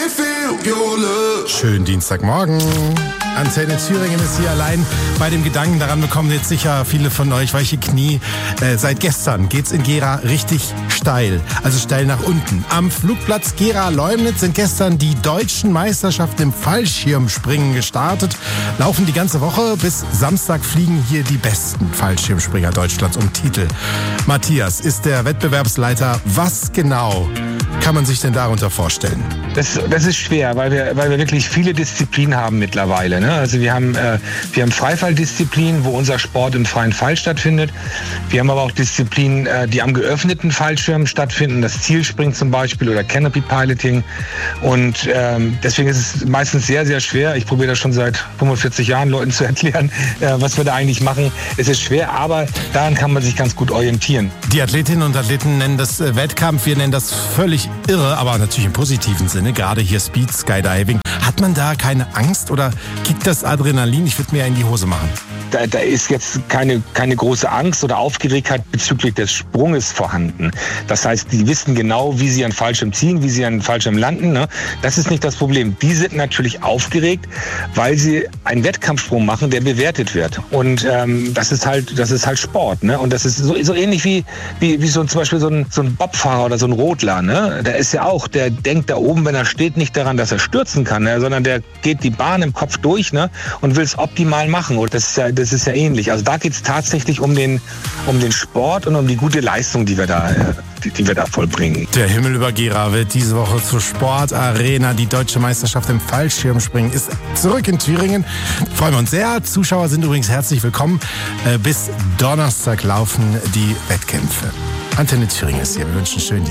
Schönen Dienstagmorgen. Antenne Thüringen ist hier allein. Bei dem Gedanken daran bekommen jetzt sicher viele von euch weiche Knie. Seit gestern geht's in Gera richtig steil, also steil nach unten. Am Flugplatz Gera-Leumnitz sind gestern die deutschen Meisterschaften im Fallschirmspringen gestartet. Laufen die ganze Woche. Bis Samstag fliegen hier die besten Fallschirmspringer Deutschlands um Titel. Matthias ist der Wettbewerbsleiter. Was genau kann man sich denn darunter vorstellen? Das ist schwer, weil wir wirklich viele Disziplinen haben mittlerweile. Ne? Also wir haben Freifalldisziplinen, wo unser Sport im freien Fall stattfindet. Wir haben aber auch Disziplinen, die am geöffneten Fallschirm stattfinden, das Zielspringen zum Beispiel oder Canopy Piloting. Und deswegen ist es meistens sehr, sehr schwer. Ich probiere das schon seit 45 Jahren Leuten zu erklären, was wir da eigentlich machen. Es ist schwer, aber daran kann man sich ganz gut orientieren. Die Athletinnen und Athleten nennen das Wettkampf, wir nennen das völlig irre, aber natürlich im positiven Sinne, gerade hier Speed Skydiving. Hat man da keine Angst oder kickt das Adrenalin? Ich würde mir ja in die Hose machen. Da ist jetzt keine große Angst oder Aufgeregtheit bezüglich des Sprunges vorhanden. Das heißt, die wissen genau, wie sie an Fallschirm ziehen, wie sie an Fallschirm landen. Ne? Das ist nicht das Problem. Die sind natürlich aufgeregt, weil sie einen Wettkampfsprung machen, der bewertet wird. Und das ist halt Sport. Ne? Und das ist so ähnlich wie so zum Beispiel so ein Bobfahrer oder so ein Rodler. Ne? Der ist ja auch, der denkt da oben, wenn er steht, nicht daran, dass er stürzen kann, ne? Sondern der geht die Bahn im Kopf durch, ne? Und will es optimal machen. Und das ist ja ähnlich. Also da geht es tatsächlich um den Sport und um die gute Leistung, die wir da vollbringen. Der Himmel über Gera wird diese Woche zur Sportarena. Die deutsche Meisterschaft im Fallschirmspringen ist zurück in Thüringen. Freuen wir uns sehr. Zuschauer sind übrigens herzlich willkommen. Bis Donnerstag laufen die Wettkämpfe. Antenne Thüringen ist hier. Wir wünschen schön